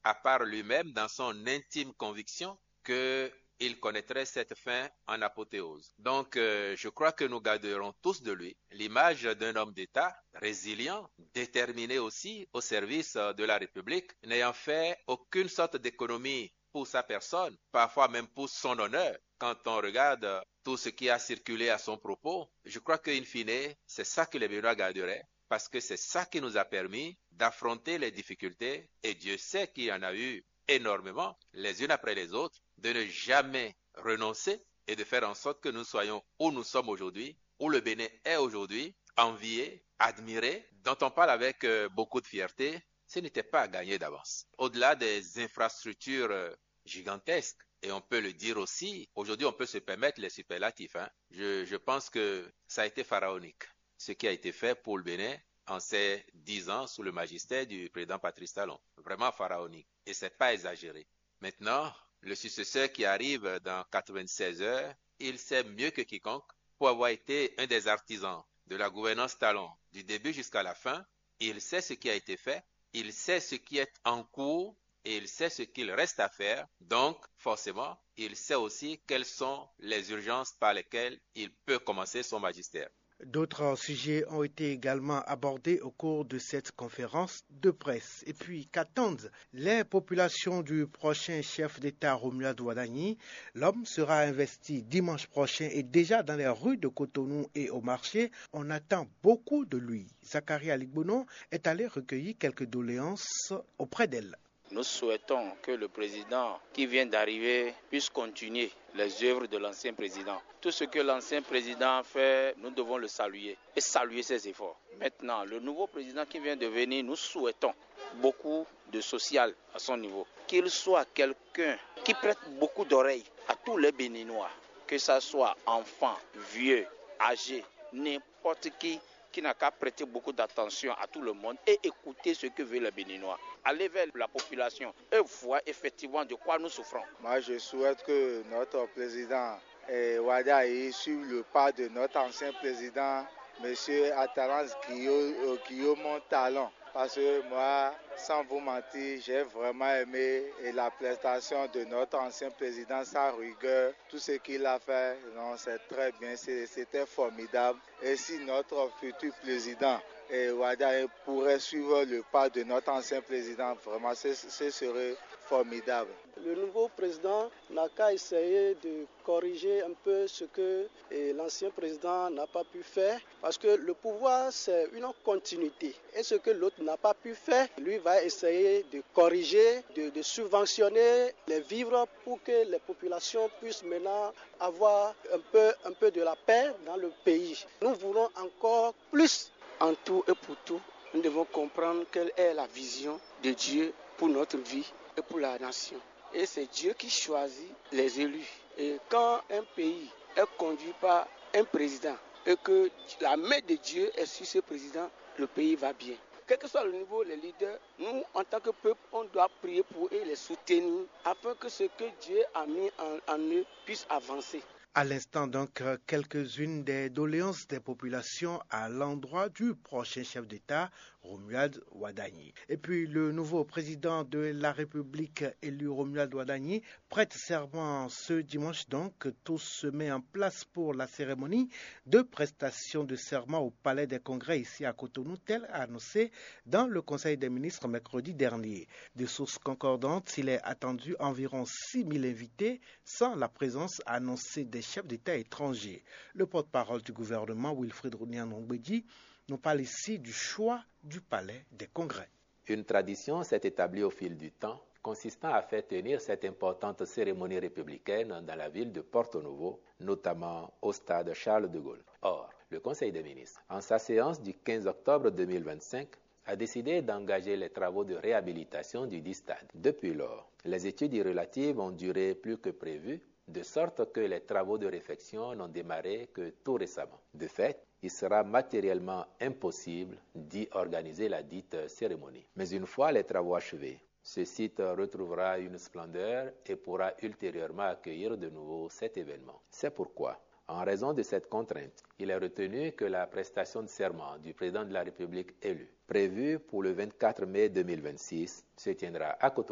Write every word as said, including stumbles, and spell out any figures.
à part lui-même, dans son intime conviction, qu'il connaîtrait cette fin en apothéose. Donc, euh, je crois que nous garderons tous de lui l'image d'un homme d'État résilient, déterminé aussi au service de la République, n'ayant fait aucune sorte d'économie pour sa personne, parfois même pour son honneur. Quand on regarde tout ce qui a circulé à son propos, je crois qu'in fine, c'est ça que les Béninois garderaient, parce que c'est ça qui nous a permis d'affronter les difficultés, et Dieu sait qu'il y en a eu énormément, les unes après les autres, de ne jamais renoncer et de faire en sorte que nous soyons où nous sommes aujourd'hui, où le Bénin est aujourd'hui, envié, admiré, dont on parle avec euh, beaucoup de fierté. Ce n'était pas à gagner d'avance. Au-delà des infrastructures euh, gigantesques, et on peut le dire aussi, aujourd'hui on peut se permettre les superlatifs. Hein. Je, je pense que ça a été pharaonique, ce qui a été fait pour le Bénin en ces dix ans sous le magistère du président Patrice Talon. Vraiment pharaonique. Et c'est pas exagéré. Maintenant, le successeur qui arrive dans quatre-vingt-seize heures, il sait mieux que quiconque, pour avoir été un des artisans de la gouvernance Talon du début jusqu'à la fin, il sait ce qui a été fait, il sait ce qui est en cours et il sait ce qu'il reste à faire. Donc, forcément, il sait aussi quelles sont les urgences par lesquelles il peut commencer son magistère. D'autres sujets ont été également abordés au cours de cette conférence de presse. Et puis, qu'attendent les populations du prochain chef d'État Romuald Wadagni? L'homme sera investi dimanche prochain et déjà dans les rues de Cotonou et au marché, on attend beaucoup de lui. Zachary Aligbono est allé recueillir quelques doléances auprès d'elle. Nous souhaitons que le président qui vient d'arriver puisse continuer les œuvres de l'ancien président. Tout ce que l'ancien président a fait, nous devons le saluer et saluer ses efforts. Maintenant, le nouveau président qui vient de venir, nous souhaitons beaucoup de social à son niveau. Qu'il soit quelqu'un qui prête beaucoup d'oreilles à tous les Béninois, que ce soit enfants, vieux, âgés, n'importe qui. qui n'a qu'à prêter beaucoup d'attention à tout le monde et écouter ce que veulent les Béninois. Aller vers la population et voir effectivement de quoi nous souffrons. Moi, je souhaite que notre président eh, Wadagni suive le pas de notre ancien président, M. Attalance Guillaume Talon. Parce que moi, sans vous mentir, j'ai vraiment aimé la prestation de notre ancien président, sa rigueur, tout ce qu'il a fait, non, c'est très bien, c'était formidable. Et si notre futur président eh, Wadagni pourrait suivre le pas de notre ancien président, vraiment, ce, ce serait formidable. Le nouveau président n'a qu'à essayer de corriger un peu ce que eh, l'ancien président n'a pas pu faire, parce que le pouvoir, c'est une continuité. Et ce que l'autre n'a pas pu faire, lui va essayer de corriger, de, de subventionner les vivres pour que les populations puissent maintenant avoir un peu, un peu de la paix dans le pays. Nous voulons encore plus. En tout et pour tout, nous devons comprendre quelle est la vision de Dieu pour notre vie et pour la nation. Et c'est Dieu qui choisit les élus. Et quand un pays est conduit par un président et que la main de Dieu est sur ce président, le pays va bien. Quel que soit le niveau, les leaders, nous, en tant que peuple, on doit prier pour eux et les soutenir afin que ce que Dieu a mis en, en eux puisse avancer. À l'instant, donc, quelques-unes des doléances des populations à l'endroit du prochain chef d'État, Romuald Wadagni. Et puis, le nouveau président de la République élu, Romuald Wadagni, prête serment ce dimanche, donc, tout se met en place pour la cérémonie de prestation de serment au Palais des Congrès ici à Cotonou, tel annoncé dans le Conseil des ministres mercredi dernier. De sources concordantes, il est attendu environ six mille invités, sans la présence annoncée des chefs d'État étrangers. Le porte-parole du gouvernement, Wilfrid Rounian-Ongbedji, nous parle ici du choix du Palais des Congrès. Une tradition s'est établie au fil du temps, consistant à faire tenir cette importante cérémonie républicaine dans la ville de Porto Novo, notamment au stade Charles de Gaulle. Or, le Conseil des ministres, en sa séance du quinze octobre deux mille vingt-cinq, a décidé d'engager les travaux de réhabilitation du dit stade. Depuis lors, les études y relatives ont duré plus que prévu, de sorte que les travaux de réfection n'ont démarré que tout récemment. De fait, il sera matériellement impossible d'y organiser la dite cérémonie. Mais une fois les travaux achevés, ce site retrouvera une splendeur et pourra ultérieurement accueillir de nouveau cet événement. C'est pourquoi, en raison de cette contrainte, il est retenu que la prestation de serment du président de la République élu, prévue pour le vingt-quatre mai deux mille vingt-six, se tiendra à Cotonou.